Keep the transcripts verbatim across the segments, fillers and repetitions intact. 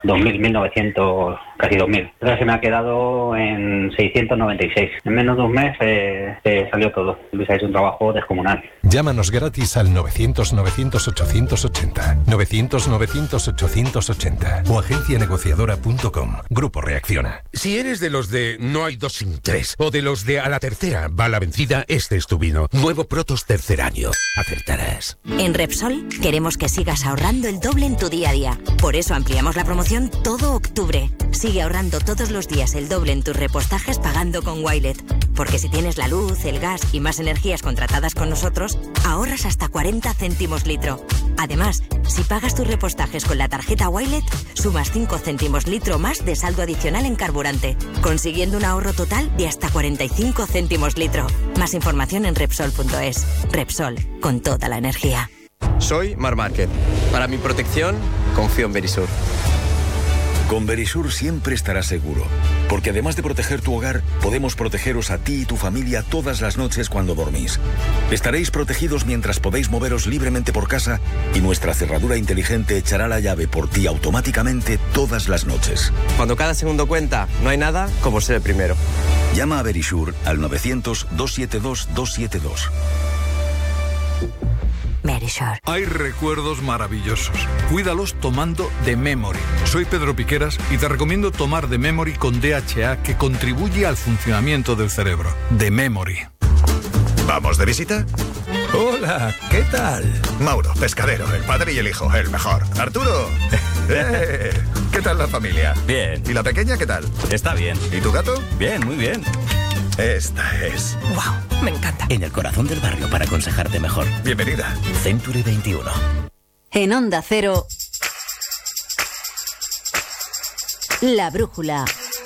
dos mil, mil novecientos, casi dos mil. Entonces se me ha quedado en seiscientos noventa y seis. En menos de un mes eh, eh, salió todo. Luis ha hecho un trabajo descomunal. Llámanos gratis al novecientos, novecientos, ochocientos ochenta. novecientos, novecientos, ochocientos ochenta. O agencia negociadora punto com. Grupo Reacciona. Si eres de los de no hay dos sin tres, o de los de a la tercera va la vencida, este es tu vino. Nuevo Protos tercer año. Acertarás. En Repsol queremos que sigas ahorrando el doble en tu día a día. Por eso ampliamos la promoción todo octubre. Sigue ahorrando todos los días el doble en tus repostajes pagando con Wilet. Porque si tienes la luz, el gas y más energías contratadas con nosotros, ahorras hasta cuarenta céntimos litro. Además, si pagas tus repostajes con la tarjeta Wilet, sumas cinco céntimos litro más de saldo adicional en carburante, consiguiendo un ahorro total de hasta cuarenta y cinco céntimos litro. Más información en Repsol punto es. Repsol, con toda la energía. Soy Mar Márquez. Para mi protección, confío en Verisur. Con Verisur siempre estarás seguro, porque además de proteger tu hogar, podemos protegeros a ti y tu familia todas las noches cuando dormís. Estaréis protegidos mientras podéis moveros libremente por casa y nuestra cerradura inteligente echará la llave por ti automáticamente todas las noches. Cuando cada segundo cuenta, no hay nada como ser el primero. Llama a Verisur al novecientos, doscientos setenta y dos, doscientos setenta y dos. Verisur. Hay recuerdos maravillosos. Cuídalos tomando The Memory. Soy Pedro Piqueras y te recomiendo tomar The Memory con D H A, que contribuye al funcionamiento del cerebro. The Memory. ¿Vamos de visita? Hola, ¿qué tal? Mauro, pescadero, el padre y el hijo, el mejor. Arturo. eh, ¿Qué tal la familia? Bien. ¿Y la pequeña qué tal? Está bien. ¿Y tu gato? Bien, muy bien. Esta es... ¡Wow! Me encanta. En el corazón del barrio para aconsejarte mejor. Bienvenida. Century veintiuno. En Onda Cero, La Brújula.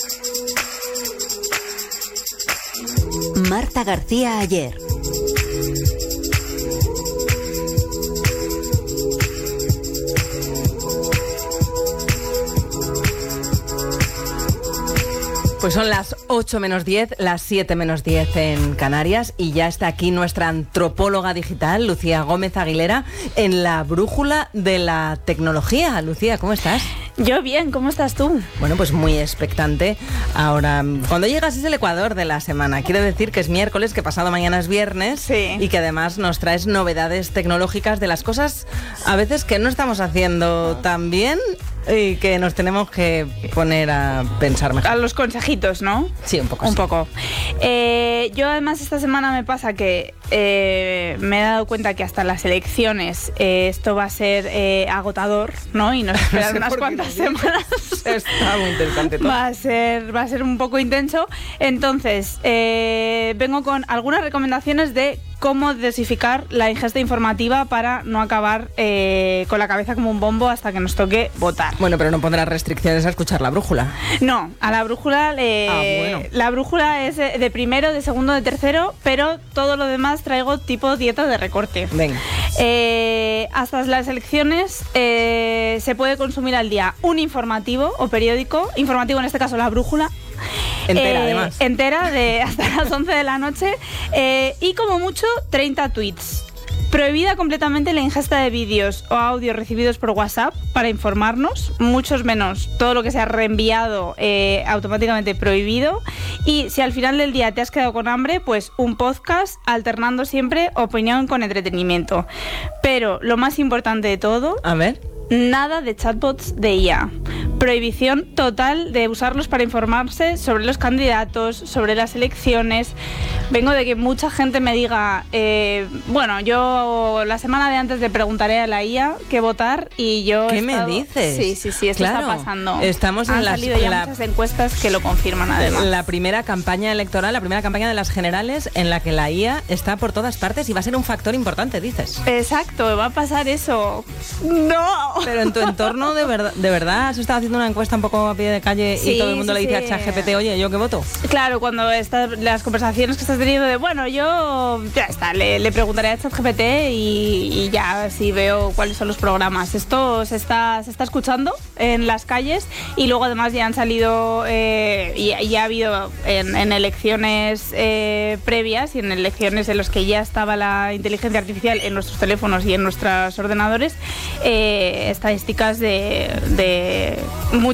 Marta García Ayer. Pues son las ocho menos diez, las siete menos diez en Canarias, y ya está aquí nuestra antropóloga digital, Lucía Gómez Aguilera, en La Brújula de la Tecnología. Lucía, ¿cómo estás? Yo bien, ¿cómo estás tú? Bueno, pues muy expectante. Ahora, cuando llegas es el Ecuador de la semana. Quiero decir que es miércoles, que pasado mañana es viernes, sí. Y que además nos traes novedades tecnológicas de las cosas a veces que no estamos haciendo tan bien y que nos tenemos que poner a pensar mejor. A los consejitos, ¿no? Sí, un poco. Un sí. poco. Eh, yo además esta semana me pasa que eh, me he dado cuenta que hasta las elecciones eh, esto va a ser eh, agotador, ¿no? Y nos esperan no unas cuantas semanas. Está muy interesante todo. Va a ser, va a ser un poco intenso. Entonces, eh, vengo con algunas recomendaciones de cómo dosificar la ingesta informativa para no acabar eh, con la cabeza como un bombo hasta que nos toque votar. Bueno, pero no pondrás restricciones a escuchar La Brújula. No, a La Brújula eh, ah, bueno. La Brújula es de primero, de segundo, de tercero, pero todo lo demás traigo tipo dieta de recorte. Venga. Eh, hasta las elecciones eh, se puede consumir al día un informativo o periódico, informativo en este caso La Brújula. Entera, eh, además. Entera, de hasta las once de la noche. Eh, y como mucho, treinta tweets. Prohibida completamente la ingesta de vídeos o audios recibidos por WhatsApp para informarnos, muchos menos todo lo que sea reenviado eh, automáticamente prohibido. Y si al final del día te has quedado con hambre, pues un podcast alternando siempre opinión con entretenimiento. Pero lo más importante de todo... A ver... Nada de chatbots de I A. Prohibición total de usarlos para informarse sobre los candidatos, sobre las elecciones. Vengo de que mucha gente me diga, eh, bueno, yo la semana de antes le preguntaré a la I A qué votar y yo... ¿Qué he estado... me dices? Sí, sí, sí, esto claro, está pasando. Estamos Han en las, salido ya la, muchas encuestas que lo confirman además. La primera campaña electoral, la primera campaña de las generales en la que la I A está por todas partes y va a ser un factor importante, dices. Exacto, va a pasar eso. ¡No! Pero en tu entorno, de verdad, de verdad, has estado haciendo una encuesta un poco a pie de calle sí, y todo el mundo sí, le dice sí. a ChatGPT, oye, ¿yo qué voto? Claro, cuando estás, las conversaciones que estás teniendo de, bueno, yo ya está, le, le preguntaré a ChatGPT y, y ya así veo cuáles son los programas. ¿Esto se está, se está escuchando? en las calles, y luego además ya han salido, eh, y ya ha habido en, en elecciones eh, previas y en elecciones en las que ya estaba la inteligencia artificial en nuestros teléfonos y en nuestros ordenadores, eh, estadísticas de, de muchos